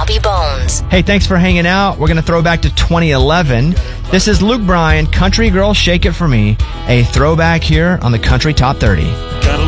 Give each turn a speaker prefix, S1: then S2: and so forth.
S1: Bobby Bones.
S2: Hey, thanks for hanging out. We're going to throw back to 2011. This is Luke Bryan, Country Girl Shake It For Me, a throwback here on the Country Top 30.